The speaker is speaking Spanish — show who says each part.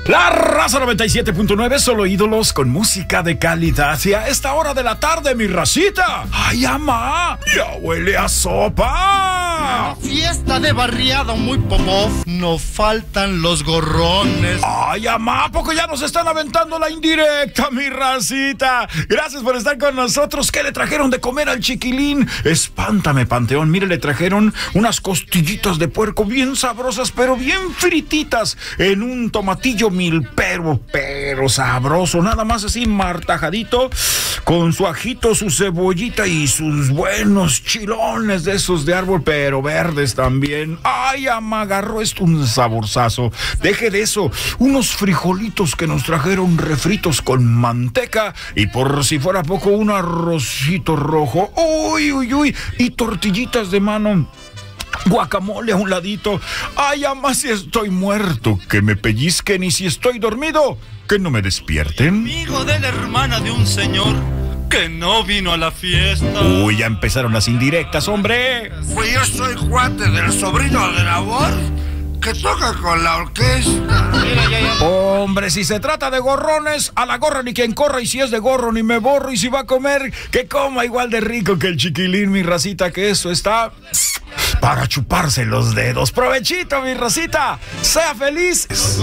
Speaker 1: La Raza 97.9, solo ídolos con música de calidad. Y a esta hora de la tarde, mi racita, ¡ay, amá! ¡Ya huele a sopa!
Speaker 2: Fiesta de barriada muy popó. No faltan los gorrones.
Speaker 1: ¡Ay, amá! ¿A poco ya nos están aventando la indirecta, mi racita? Gracias por estar con nosotros. ¿Qué le trajeron de comer al chiquilín? Espántame, Panteón. Mire, le trajeron unas costillitas de puerco bien sabrosas, pero bien frititas, en un tomatillo milpero, pero sabroso, nada más así martajadito, con su ajito, su cebollita y sus buenos chilones de esos de árbol, pero verdes también. ¡Ay, ama! Agarró esto un saborzazo. Deje de eso, unos frijolitos que nos trajeron refritos con manteca y por si fuera poco, un arrocito rojo. ¡Uy, uy, uy! Y tortillitas de mano. Guacamole a un ladito. Ay, ama, si estoy muerto, que me pellizquen, y si estoy dormido, que no me despierten.
Speaker 2: Amigo de la hermana de un señor que no vino a la fiesta.
Speaker 1: Uy, ya empezaron las indirectas, hombre.
Speaker 3: Pues yo soy cuate del sobrino de labor que toca con la orquesta.
Speaker 1: Hombre, si se trata de gorrones, a la gorra ni quien corra, y si es de gorro ni me borro, y si va a comer, que coma igual de rico que el chiquilín, mi racita, que eso está para chuparse los dedos. Provechito, mi racita, sea feliz.